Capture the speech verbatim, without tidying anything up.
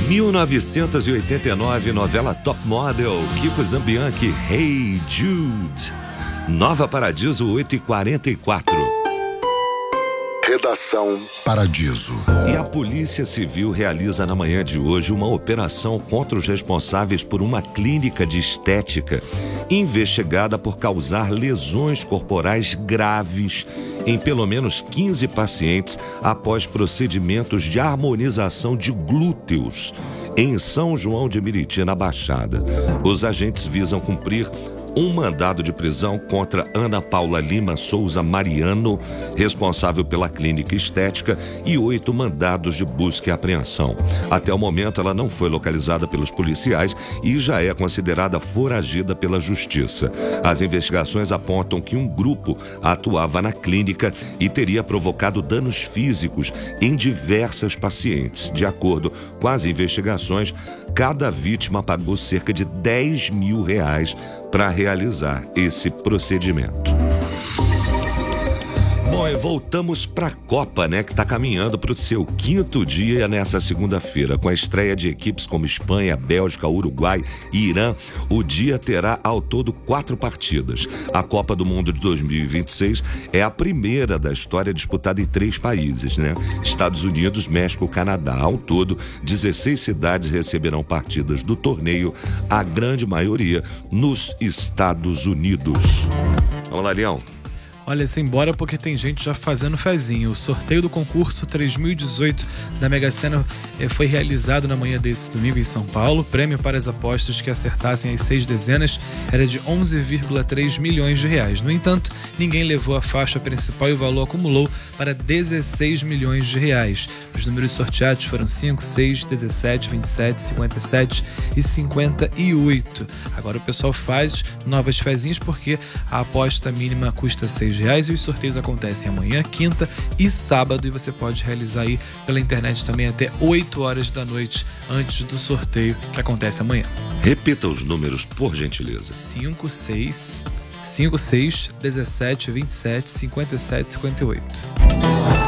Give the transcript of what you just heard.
mil novecentos e oitenta e nove, novela Top Model, Kiko Zambianchi, Hey Jude. Nova Paradiso, oito e quarenta e quatro. Redação Paradiso. E a Polícia Civil realiza na manhã de hoje uma operação contra os responsáveis por uma clínica de estética investigada por causar lesões corporais graves em pelo menos quinze pacientes após procedimentos de harmonização de glúteos em São João de Meriti, na Baixada. Os agentes visam cumprir um mandado de prisão contra Ana Paula Lima Souza Mariano, responsável pela clínica estética, e oito mandados de busca e apreensão. Até o momento, ela não foi localizada pelos policiais e já é considerada foragida pela justiça. As investigações apontam que um grupo atuava na clínica e teria provocado danos físicos em diversas pacientes. De acordo com as investigações, cada vítima pagou cerca de dez mil reais para realizar esse procedimento. Bom, e voltamos para a Copa, né, que está caminhando para o seu quinto dia nessa segunda-feira, com a estreia de equipes como Espanha, Bélgica, Uruguai e Irã. O dia terá ao todo quatro partidas. A Copa do Mundo de dois mil e vinte e seis é a primeira da história disputada em três países, né? Estados Unidos, México e Canadá. Ao todo, dezesseis cidades receberão partidas do torneio, a grande maioria nos Estados Unidos. Vamos lá, Leão. Olha, simbora porque tem gente já fazendo fezinho. O sorteio do concurso três mil e dezoito da Mega Sena eh, foi realizado na manhã desse domingo em São Paulo. O prêmio para as apostas que acertassem as seis dezenas era de onze vírgula três milhões de reais. No entanto, ninguém levou a faixa principal e o valor acumulou para dezesseis milhões de reais. Os números sorteados foram cinco, seis, dezessete, vinte e sete, cinquenta e sete e cinquenta e oito. Agora o pessoal faz novas fezinhas porque a aposta mínima custa seis reais e os sorteios acontecem amanhã, quinta e sábado, e você pode realizar aí pela internet também até oito horas da noite antes do sorteio que acontece amanhã. Repita os números, por gentileza. cinco, seis, cinco, seis, dezessete, vinte e sete, cinquenta e sete, cinquenta e oito.